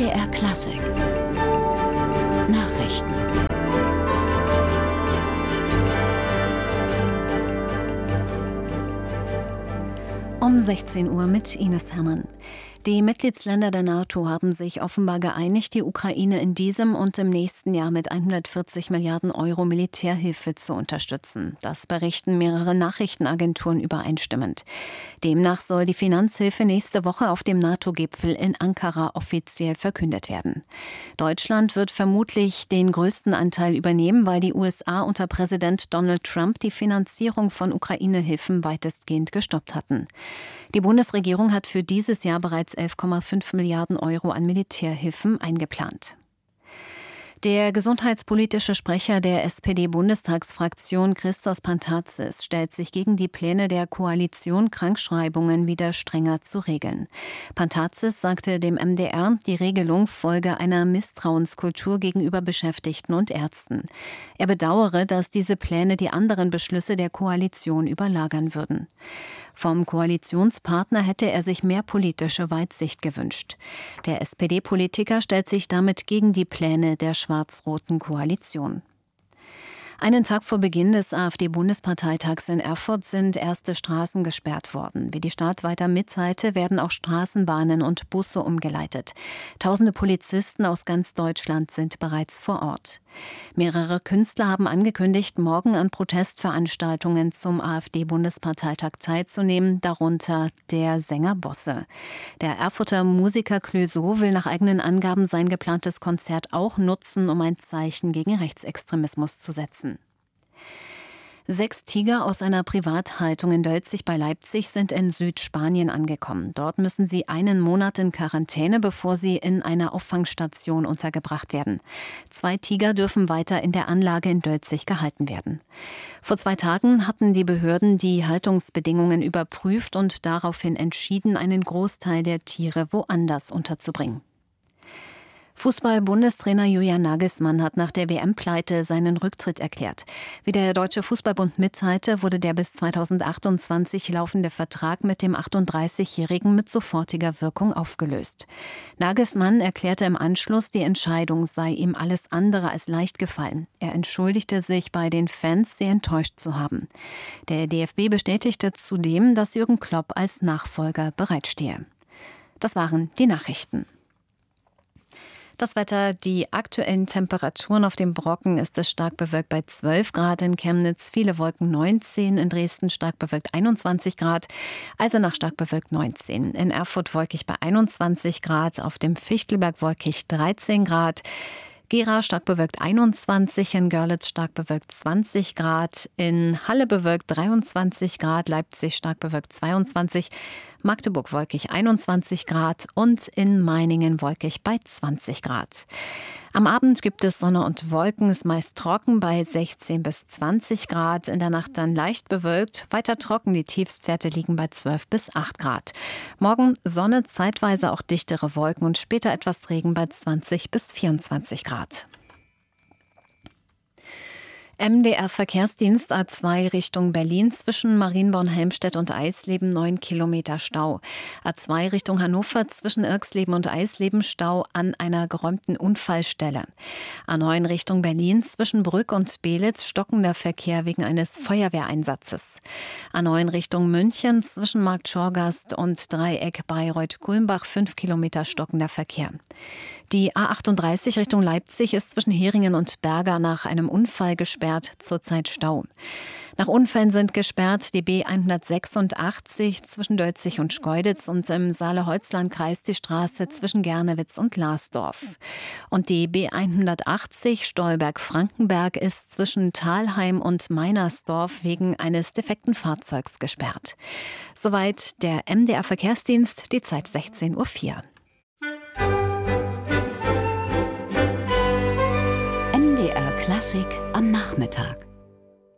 MDR Klassik Nachrichten. Um 16 Uhr mit Ines Herrmann. Die Mitgliedsländer der NATO haben sich offenbar geeinigt, die Ukraine in diesem und im nächsten Jahr mit 140 Milliarden Euro Militärhilfe zu unterstützen. Das berichten mehrere Nachrichtenagenturen übereinstimmend. Demnach soll die Finanzhilfe nächste Woche auf dem NATO-Gipfel in Ankara offiziell verkündet werden. Deutschland wird vermutlich den größten Anteil übernehmen, weil die USA unter Präsident Donald Trump die Finanzierung von Ukraine-Hilfen weitestgehend gestoppt hatten. Die Bundesregierung hat für dieses Jahr bereits 11,5 Milliarden Euro an Militärhilfen eingeplant. Der gesundheitspolitische Sprecher der SPD-Bundestagsfraktion Christos Pantazis stellt sich gegen die Pläne der Koalition, Krankschreibungen wieder strenger zu regeln. Pantazis sagte dem MDR, die Regelung folge einer Misstrauenskultur gegenüber Beschäftigten und Ärzten. Er bedauere, dass diese Pläne die anderen Beschlüsse der Koalition überlagern würden. Vom Koalitionspartner hätte er sich mehr politische Weitsicht gewünscht. Der SPD-Politiker stellt sich damit gegen die Pläne der schwarz-roten Koalition. Einen Tag vor Beginn des AfD-Bundesparteitags in Erfurt sind erste Straßen gesperrt worden. Wie die Stadt weiter mitteilte, werden auch Straßenbahnen und Busse umgeleitet. Tausende Polizisten aus ganz Deutschland sind bereits vor Ort. Mehrere Künstler haben angekündigt, morgen an Protestveranstaltungen zum AfD-Bundesparteitag teilzunehmen, darunter der Sänger Bosse. Der Erfurter Musiker Clouseau will nach eigenen Angaben sein geplantes Konzert auch nutzen, um ein Zeichen gegen Rechtsextremismus zu setzen. 6 Tiger aus einer Privathaltung in Dölzig bei Leipzig sind in Südspanien angekommen. Dort müssen sie 1 Monat in Quarantäne, bevor sie in einer Auffangstation untergebracht werden. 2 Tiger dürfen weiter in der Anlage in Dölzig gehalten werden. Vor 2 Tagen hatten die Behörden die Haltungsbedingungen überprüft und daraufhin entschieden, einen Großteil der Tiere woanders unterzubringen. Fußball-Bundestrainer Julian Nagelsmann hat nach der WM-Pleite seinen Rücktritt erklärt. Wie der Deutsche Fußballbund mitteilte, wurde der bis 2028 laufende Vertrag mit dem 38-Jährigen mit sofortiger Wirkung aufgelöst. Nagelsmann erklärte im Anschluss, die Entscheidung sei ihm alles andere als leicht gefallen. Er entschuldigte sich bei den Fans, sie enttäuscht zu haben. Der DFB bestätigte zudem, dass Jürgen Klopp als Nachfolger bereitstehe. Das waren die Nachrichten. Das Wetter, die aktuellen Temperaturen auf dem Brocken ist es stark bewölkt bei 12 Grad, in Chemnitz viele Wolken 19, in Dresden stark bewölkt 21 Grad, Eisenach stark bewölkt 19, in Erfurt wolkig bei 21 Grad, auf dem Fichtelberg wolkig 13 Grad, Gera stark bewölkt 21, in Görlitz stark bewölkt 20 Grad, in Halle bewölkt 23 Grad, Leipzig stark bewölkt 22, Magdeburg wolkig 21 Grad und in Meiningen wolkig bei 20 Grad. Am Abend gibt es Sonne und Wolken, ist meist trocken bei 16 bis 20 Grad. In der Nacht dann leicht bewölkt, weiter trocken, die Tiefstwerte liegen bei 12 bis 8 Grad. Morgen Sonne, zeitweise auch dichtere Wolken und später etwas Regen bei 20 bis 24 Grad. MDR-Verkehrsdienst A2 Richtung Berlin zwischen Marienborn-Helmstedt und Eisleben 9 Kilometer Stau. A2 Richtung Hannover zwischen Irxleben und Eisleben Stau an einer geräumten Unfallstelle. A9 Richtung Berlin zwischen Brück und Belitz stockender Verkehr wegen eines Feuerwehreinsatzes. A9 Richtung München zwischen Markt Schorgast und Dreieck Bayreuth-Kulmbach 5 Kilometer stockender Verkehr. Die A38 Richtung Leipzig ist zwischen Heringen und Berger nach einem Unfall gesperrt, zurzeit Stau. Nach Unfällen sind gesperrt die B186 zwischen Dölzig und Schkeuditz und im Saale-Holzland-Kreis die Straße zwischen Gernewitz und Larsdorf. Und die B180 Stolberg-Frankenberg ist zwischen Thalheim und Meinersdorf wegen eines defekten Fahrzeugs gesperrt. Soweit der MDR-Verkehrsdienst, die Zeit 16:04 Uhr. MDR Klassik am Nachmittag.